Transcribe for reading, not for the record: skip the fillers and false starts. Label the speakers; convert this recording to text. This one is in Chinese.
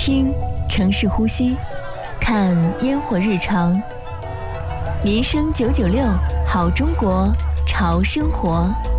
Speaker 1: 听城市呼吸，看烟火日常。民生996，好中国，潮生活。